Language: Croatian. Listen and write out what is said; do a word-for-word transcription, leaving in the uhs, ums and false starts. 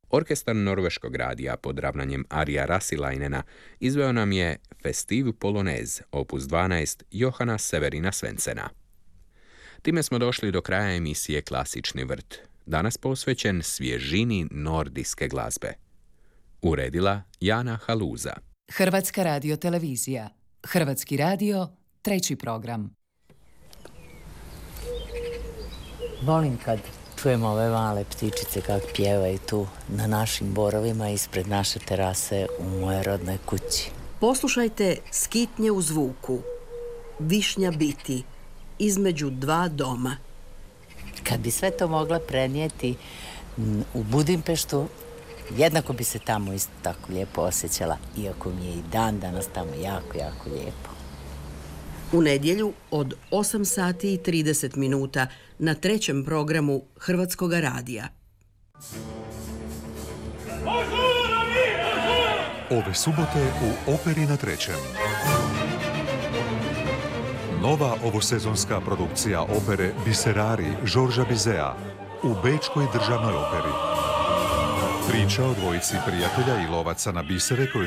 Orkestar norveškog radija pod ravnanjem Arija Rasilainena izveo nam je Festiv Polonez, opus dvanaest Johana Severina Svensena. Time smo došli do kraja emisije Klasični vrt, danas posvećen svježini nordijske glazbe. Uredila Jana Haluza. Hrvatska radiotelevizija. Hrvatski radio, treći program. Volim kad čujemo ove male ptičice kako pjevaju tu na našim borovima ispred naše terase u moje rodnoj kući. Poslušajte Skitnje u zvuku. Višnja biti između dva doma. Kad bi sve to mogla prenijeti u Budimpeštu, jednako bi se tamo isto tako lijepo osjećala, iako mi je i dan danas tamo jako, jako lijepo. U nedjelju od osam sati i trideset minuta na trećem programu Hrvatskog radija. Ove subote u Operi na trećem. Nova ovosezonska produkcija opere Biserari Žorža Bizea u Bečkoj državnoj operi. Priča o dvojici prijatelja i lovaca na bisere koji